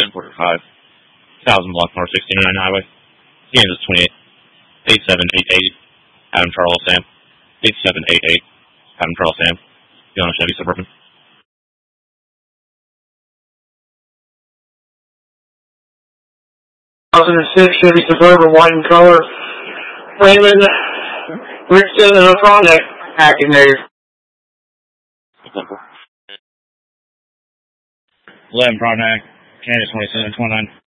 1045, 1000 block north 69 highway, Kansas 28, 8788, Adam Charles Sam, 8788, Adam Charles Sam, you on a Chevy Suburban. Chevy Suburban, white in color. Raymond Richardson and a Frontenac acting there. 11 Frontenac, Kansas 2729.